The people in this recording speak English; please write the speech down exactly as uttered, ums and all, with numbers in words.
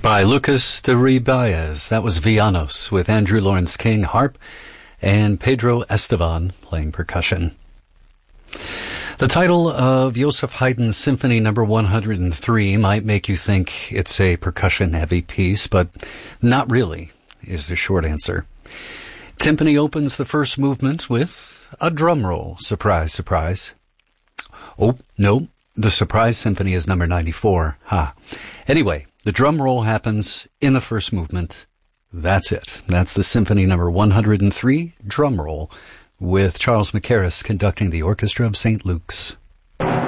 By Lucas de Ribaez. That was Villanos with Andrew Lawrence King harp and Pedro Esteban playing percussion. The title of Joseph Haydn's Symphony Number one hundred three might make you think it's a percussion-heavy piece, but not really, is the short answer. Timpani opens the first movement with a drum roll. Surprise, surprise. Oh, no, the surprise symphony is number ninety-four. Ha. Anyway, the drum roll happens in the first movement. That's it. That's the Symphony Number one hundred three, drum roll, with Charles Mackerras conducting the Orchestra of Saint Luke's.